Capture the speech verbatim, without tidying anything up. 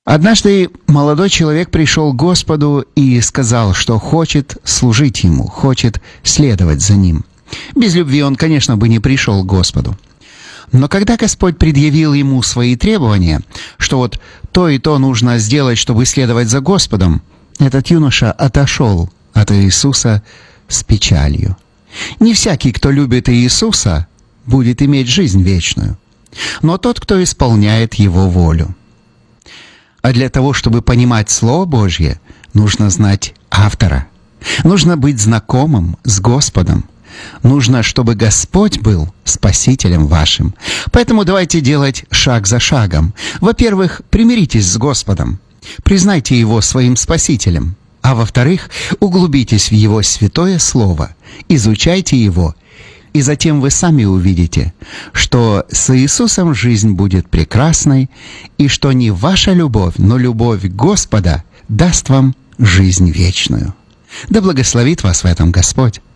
Однажды молодой человек пришел к Господу и сказал, что хочет служить Ему, хочет следовать за Ним. Без любви он, конечно, бы не пришел к Господу. Но когда Господь предъявил ему свои требования, что вот то и то нужно сделать, чтобы следовать за Господом, этот юноша отошел от Иисуса с печалью. Не всякий, кто любит Иисуса, будет иметь жизнь вечную, но тот, кто исполняет Его волю. А для того, чтобы понимать Слово Божье, нужно знать автора. Нужно быть знакомым с Господом. Нужно, чтобы Господь был Спасителем вашим. Поэтому давайте делать шаг за шагом. Во-первых, примиритесь с Господом. Признайте Его своим Спасителем. А во-вторых, углубитесь в Его святое Слово. Изучайте Его. И затем вы сами увидите, что с Иисусом жизнь будет прекрасной, и что не ваша любовь, но любовь Господа даст вам жизнь вечную. Да благословит вас в этом Господь.